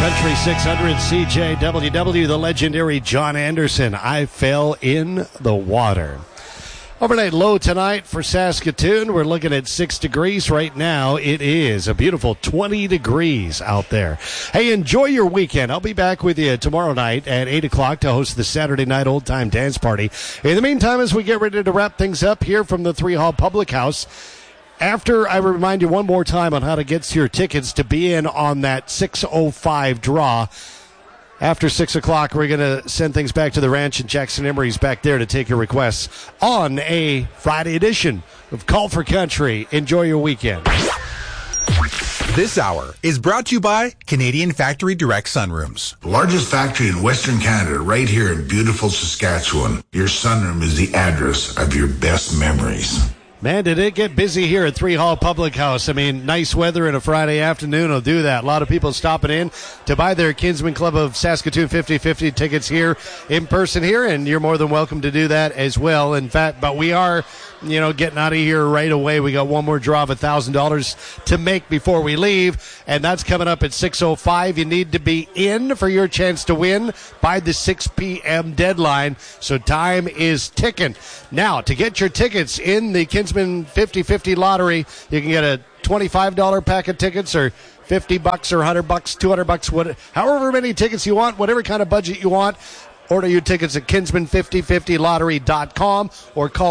Country 600 CJWW, the legendary John Anderson. I fell in the water. Overnight low tonight for Saskatoon. We're looking at 6 degrees right now. It is a beautiful 20 degrees out there. Hey, enjoy your weekend. I'll be back with you tomorrow night at 8 o'clock to host the Saturday night old time dance party. In the meantime, as we get ready to wrap things up here from the 3 Hall Public House, after I remind you one more time on how to get your tickets to be in on that 6:05 draw, after 6 o'clock, we're going to send things back to the ranch, and Jackson Emery's back there to take your requests on a Friday edition of Call for Country. Enjoy your weekend. This hour is brought to you by Canadian Factory Direct Sunrooms. Largest factory in Western Canada, right here in beautiful Saskatchewan. Your sunroom is the address of your best memories. Man, did it get busy here at 3 Hall Public House. I mean, nice weather and a Friday afternoon will do that. A lot of people stopping in to buy their Kinsman Club of Saskatoon 50/50 tickets here in person here, and you're more than welcome to do that as well. In fact, but we are, getting out of here right away. We got one more draw of $1,000 to make before we leave, and that's coming up at 6:05. You need to be in for your chance to win by the 6 p.m. deadline, so time is ticking. Now, to get your tickets in the Kinsman 50/50 lottery, you can get a $25 pack of tickets or $50 or $100, $200, however many tickets you want, whatever kind of budget you want. Order your tickets at kinsman5050lottery.com or call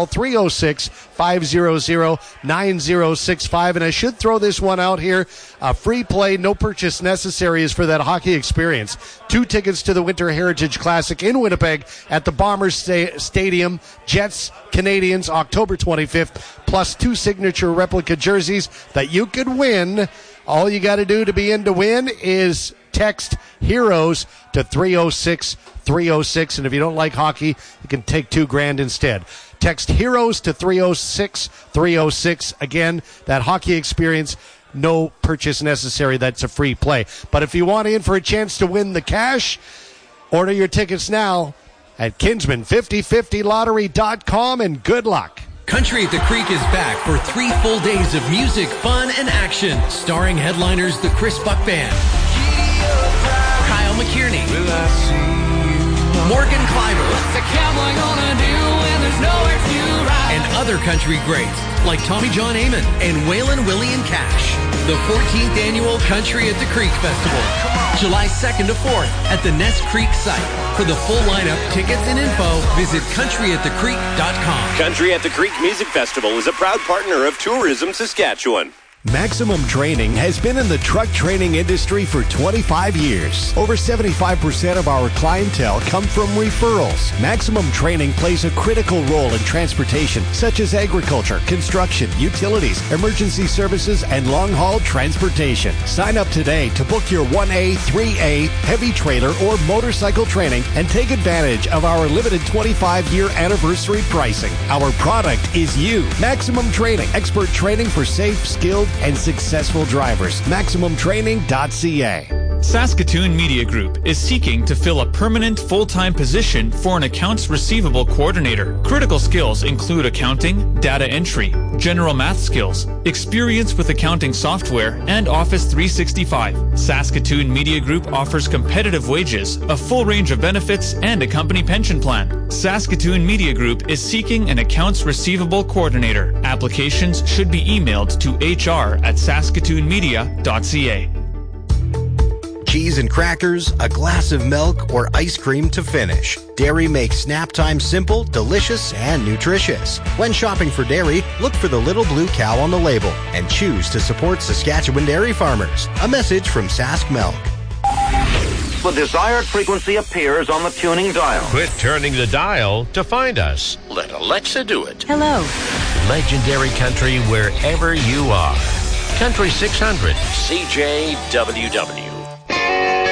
306-500-9065. And I should throw this one out here. Free play, no purchase necessary is for that hockey experience. 2 tickets to the Winter Heritage Classic in Winnipeg at the Bombers Stadium. Jets, Canadians, October 25th, plus 2 signature replica jerseys that you could win. All you got to do to be in to win is text HEROES to 306-306, and if you don't like hockey, you can take $2,000 instead. Text HEROES to 306-306. Again, that hockey experience, no purchase necessary. That's a free play. But if you want in for a chance to win the cash, order your tickets now at kinsman5050lottery.com, and good luck. Country at the Creek is back for 3 full days of music, fun, and action. Starring headliners the Chris Buck Band, Kyle McKierney, Morgan Kleiber, and other country greats like Tommy John Amon and Waylon Willie and Cash. The 14th annual Country at the Creek Festival, July 2nd to 4th at the Ness Creek site. For the full lineup, tickets, and info, visit countryatthecreek.com. Country at the Creek Music Festival is a proud partner of Tourism Saskatchewan. Maximum Training has been in the truck training industry for 25 years. Over 75% of our clientele come from referrals. Maximum Training plays a critical role in transportation, such as agriculture, construction, utilities, emergency services, and long-haul transportation. Sign up today to book your 1A, 3A, heavy trailer, or motorcycle training and take advantage of our limited 25-year anniversary pricing. Our product is you. Maximum Training, expert training for safe, skilled, and successful drivers. MaximumTraining.ca. Saskatoon Media Group is seeking to fill a permanent full-time position for an accounts receivable coordinator. Critical skills include accounting, data entry, general math skills, experience with accounting software, and Office 365. Saskatoon Media Group offers competitive wages, a full range of benefits, and a company pension plan. Saskatoon Media Group is seeking an accounts receivable coordinator. Applications should be emailed to hr@saskatoonmedia.ca. Cheese and crackers, a glass of milk, or ice cream to finish. Dairy makes snap time simple, delicious, and nutritious. When shopping for dairy, look for the little blue cow on the label and choose to support Saskatchewan dairy farmers. A message from Sask Milk. The desired frequency appears on the tuning dial. Quit turning the dial to find us. Let Alexa do it. Hello. Legendary country wherever you are. Country 600 CJWW.